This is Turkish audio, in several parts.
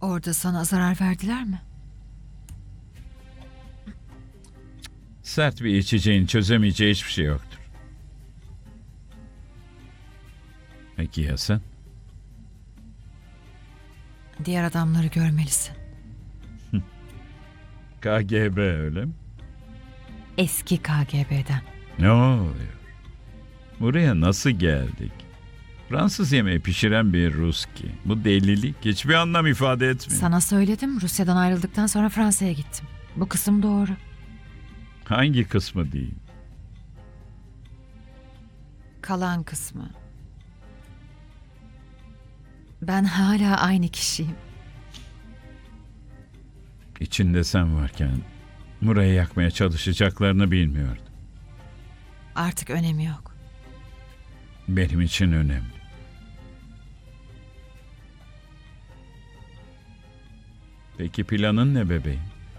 Orada sana zarar verdiler mi? Sert bir içeceğin çözemeyeceği hiçbir şey yoktur. Peki ya sen? Diğer adamları görmelisin. KGB öyle mi? Eski KGB'den. Ne oluyor? Buraya nasıl geldik? Fransız yemeği pişiren bir Rus ki. Bu delilik hiçbir anlam ifade etmiyor. Sana söyledim, Rusya'dan ayrıldıktan sonra Fransa'ya gittim. Bu kısım doğru. Hangi kısmı değil? Kalan kısmı. Ben hala aynı kişiyim. İçinde sen varken burayı yakmaya çalışacaklarını bilmiyordum. Artık önemi yok. Benim için önemli. Peki planın ne bebeğim?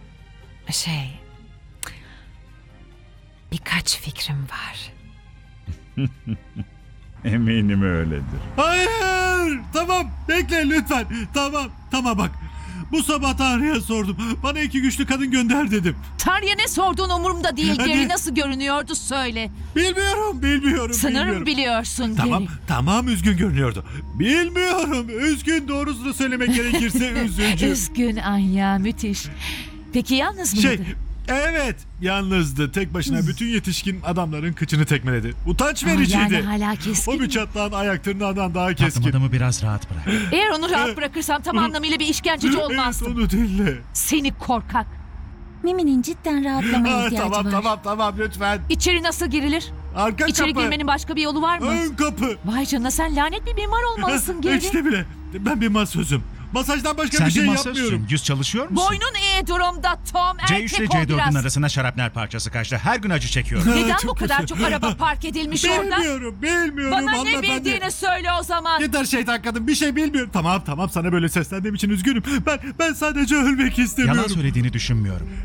Birkaç fikrim var. Eminim öyledir. Hayır! Tamam, bekle lütfen. Tamam bak. Bu sabah Tanrı'ya sordum. Bana 2 güçlü kadın gönder dedim. Tanrı'ya ne sorduğun umurumda değil. Hadi. Geri nasıl görünüyordu söyle. Bilmiyorum. Sanırım biliyorsun Geri. Tamam üzgün görünüyordu. Bilmiyorum. Üzgün, doğrusunu söylemek gerekirse üzücü. Üzgün Anya, müthiş. Peki yalnız mıydı? Evet, yalnızdı. Tek başına bütün yetişkin adamların kıçını tekmeledi. Utanç vericiydi. Yani hala keskin O bir mi? çatlağın ayak tırnağından daha Tatlım, keskin. adamı biraz rahat bırak. Eğer onu rahat bırakırsam tam anlamıyla bir işkenceci Evet, olmazdım. onu dinle. Seni korkak. Mimi'nin cidden rahatlamaya ihtiyacı var. Tamam lütfen. İçeri nasıl girilir? Arka İçeri kapı. girmenin başka bir yolu var mı? Ön kapı. Vay canına, sen lanet bir mimar olmalısın Geri. İşte bile. Ben bir masözüm. Masajdan başka Sen bir şey bir yapmıyorum. masajsın. Yüz çalışıyor musun? Boynun iyi durumda Tom. C3 Erkek ile ol C4'ün biraz. arasına şarapnel parçası kaçtı. Her gün acı çekiyorum. Neden Çok bu kadar kötü. çok araba park edilmiş orada? Bilmiyorum Bana ne hanımefendi. bildiğini söyle o zaman. Yeter şeytan kadın, bir şey bilmiyorum. Tamam sana böyle seslendiğim için üzgünüm. Ben sadece ölmek istemiyorum. Yalan söylediğini düşünmüyorum.